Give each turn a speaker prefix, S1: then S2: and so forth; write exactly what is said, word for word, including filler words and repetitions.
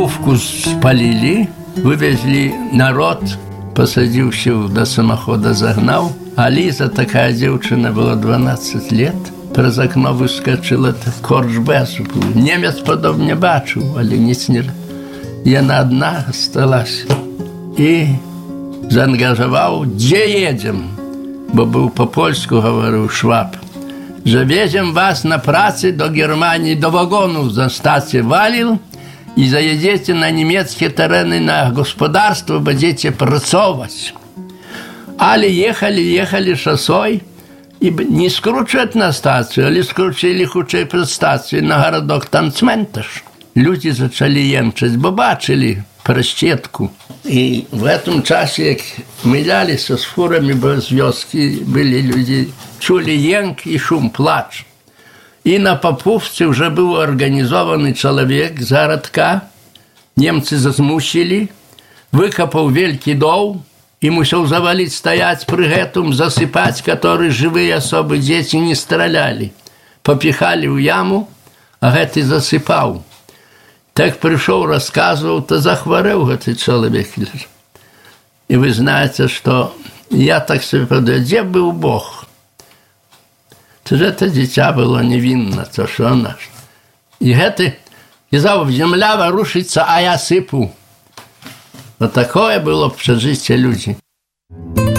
S1: Пушку спалили, вывезли народ, посадился до самохода, загнал. А Лиза, такая девчина, было дванадцать лет, през окно выскочила, корч без был. Немец подобно не бачил, але nic не... И она одна осталась. И заангажировал, где едем, бо был по-польску, говорил Шваб. Завезем вас на працы до Германии, до вагонов за стацию валил, и заедете на немецкие терены, на господарство, будете працовать. Але ехали, ехали шосой, и не скручивать на стацию, але скручили худшей пред стацию на городок, там цментаж. Люди зачали емчать, бо бачили прощетку. И в этом часе, как милялись с фурами, без вёски, были люди, чули енк и шум, плач. И на Попувці уже был организованный человек з городка. Немцы зазмусили, выкопал великий дол и мусил завалить, стоять при этом, засыпать, которые живые особы, дети не стреляли. Попихали в яму, а гэты засыпал. Так пришел, рассказывал, то захворел этот человек. И вы знаете, что я так себе подумал, где был Бог? То же это дитя было невинно, то что она. И это, сказал, земля ворушится, а я сыпу. Вот такое было в жизни людей.